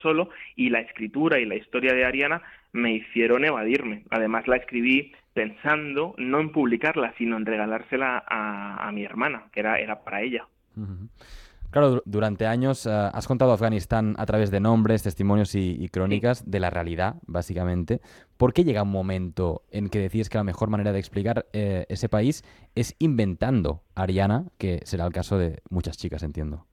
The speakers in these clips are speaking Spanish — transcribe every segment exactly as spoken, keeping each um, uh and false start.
solo, y la escritura y la historia de Ariana me hicieron evadirme. Además la escribí pensando no en publicarla, sino en regalársela a, a mi hermana, que era, era para ella. Ujú. Claro, du- durante años eh, has contado Afganistán a través de nombres, testimonios y, y Sí. crónicas de la realidad, básicamente. ¿Por qué llega un momento en que decides que la mejor manera de explicar eh, ese país es inventando Ariana, que será el caso de muchas chicas, entiendo?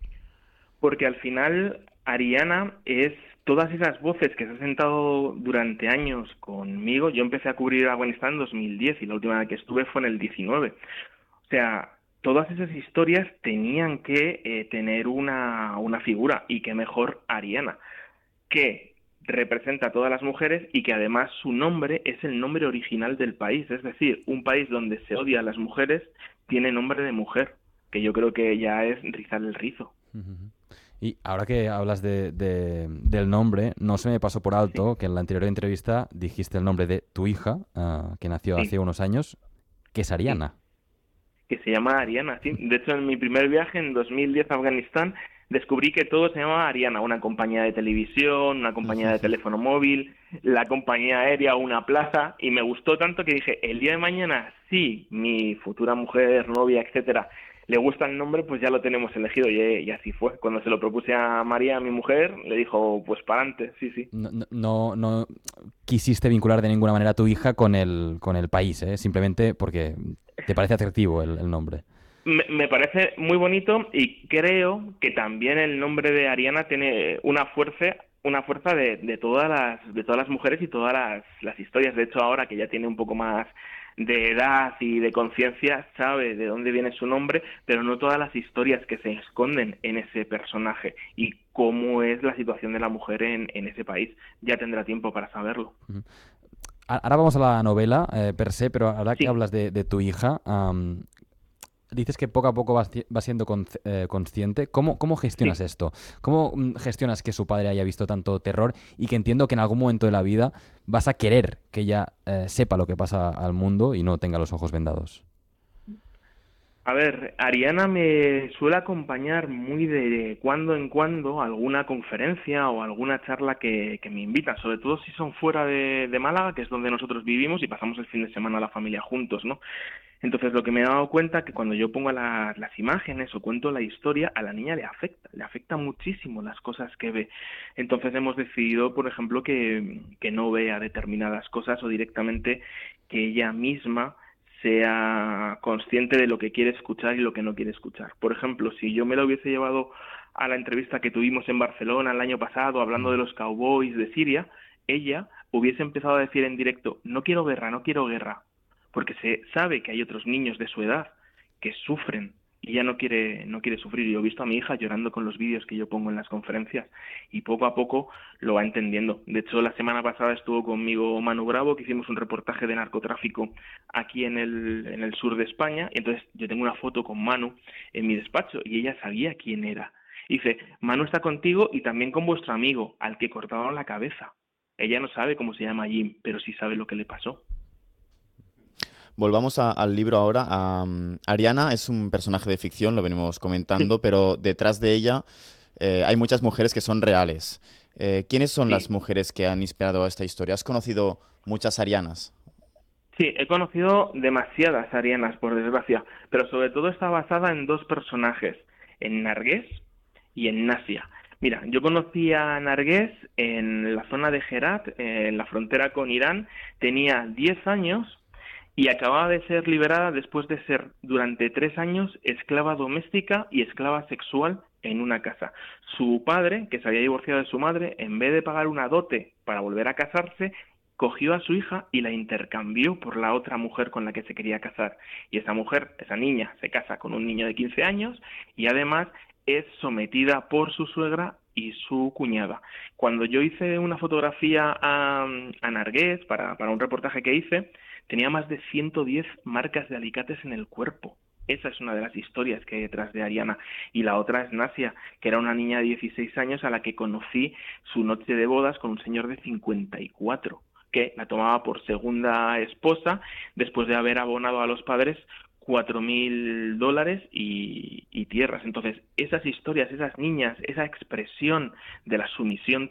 Porque al final Ariana es todas esas voces que se han sentado durante años conmigo. Yo empecé a cubrir Afganistán en dos mil diez y la última vez que estuve fue en el diecinueve. O sea, todas esas historias tenían que eh, tener una, una figura, y qué mejor Ariana, que representa a todas las mujeres y que además su nombre es el nombre original del país. Es decir, un país donde se odia a las mujeres tiene nombre de mujer, que yo creo que ya es rizar el rizo. Ujú. Y ahora que hablas de, de- del nombre, no se me pasó por Sí, alto que en la anterior entrevista dijiste el nombre de tu hija, ah, que nació hace sí, unos años, que es sí. Ariana. Que se llama Ariana, sí. De hecho, en mi primer viaje en dos mil diez a Afganistán descubrí que todo se llamaba Ariana, una compañía de televisión, una compañía de teléfono móvil, la compañía aérea, una plaza, y me gustó tanto que dije, el día de mañana, sí, mi futura mujer, novia, etcétera, le gusta el nombre, pues ya lo tenemos elegido, y, y así fue. Cuando se lo propuse a María, mi mujer, le dijo, pues para adelante, sí, sí. No, no, no- no quisiste vincular de ninguna manera a tu hija con el, con el país, ¿eh? Simplemente porque te parece atractivo el, el nombre. Me, me parece muy bonito, y creo que también el nombre de Ariana tiene una fuerza, una fuerza de, de todas las, de todas las mujeres y todas las, las historias. De hecho, ahora que ya tiene un poco más de edad y de conciencia, sabe de dónde viene su nombre, pero no todas las historias que se esconden en ese personaje y cómo es la situación de la mujer en, en ese país. Ya tendrá tiempo para saberlo. Ujú. A- Ahora vamos a la novela eh, per se, pero ahora que Sí, hablas de, de tu hija, am, dices que poco a poco vas, ci- vas siendo con- eh, consciente. ¿Cómo, cómo gestionas sí. esto? ¿Cómo mm, gestionas que su padre haya visto tanto terror y que entiendo que en algún momento de la vida vas a querer que ella eh, sepa lo que pasa al mundo y no tenga los ojos vendados? A ver, Ariana me suele acompañar muy de cuando en cuando a alguna conferencia o alguna charla que, que me invitan, sobre todo si son fuera de, de Málaga, que es donde nosotros vivimos y pasamos el fin de semana la familia juntos, ¿no? Entonces lo que me he dado cuenta que cuando yo pongo la- las imágenes o cuento la historia, a la niña le afecta, le afecta muchísimo las cosas que ve. Entonces hemos decidido, por ejemplo, que, que no vea determinadas cosas, o directamente que ella misma sea consciente de lo que quiere escuchar y lo que no quiere escuchar. Por ejemplo, si yo me la hubiese llevado a la entrevista que tuvimos en Barcelona el año pasado hablando de Mm. los cowboys de Siria, ella hubiese empezado a decir en directo, no quiero guerra, no quiero guerra, porque se sabe que hay otros niños de su edad que sufren y ella no quiere, no quiere sufrir. Yo he visto a mi hija llorando con los vídeos que yo pongo en las conferencias, y poco a poco lo va entendiendo. De hecho, la semana pasada estuvo conmigo Manu Bravo, que hicimos un reportaje de narcotráfico aquí en el, en el sur de España, y entonces yo tengo una foto con Manu en mi despacho y ella sabía quién era. Y dice, Manu está contigo y también con vuestro amigo, al que cortaron la cabeza. Ella no sabe cómo se llama Jim, pero sí sabe lo que le pasó. Volvamos a- al libro ahora. Am, Ariana es un personaje de ficción, lo venimos Sí, comentando, pero detrás de ella eh, hay muchas mujeres que son reales. Eh, ¿quiénes son las sí. mujeres que han inspirado a esta historia? ¿Has conocido muchas Arianas? Sí, he conocido demasiadas Arianas, por desgracia, pero sobre todo está basada en dos personajes, en Nargués y en Nasia. Mira, yo conocí a Nargués en la zona de Herat, eh, en la frontera con Irán, tenía diez años y acababa de ser liberada después de ser durante tres años esclava doméstica y esclava sexual en una casa. Su padre, que se había divorciado de su madre, en vez de pagar una dote para volver a casarse, cogió a su hija y la intercambió por la otra mujer con la que se quería casar. Y esa mujer, esa niña, se casa con un niño de quince años y además es sometida por su suegra y su cuñada. Cuando yo hice una fotografía a, a Nargués para, para un reportaje que hice, tenía más de ciento diez marcas de alicates en el cuerpo. Esa es una de las historias que hay detrás de Ariana. Y la otra es Nasia, que era una niña de dieciséis años a la que conocí su noche de bodas con un señor de cincuenta y cuatro, que la tomaba por segunda esposa después de haber abonado a los padres cuatro mil dólares y, y tierras. Entonces, esas historias, esas niñas, esa expresión de la sumisión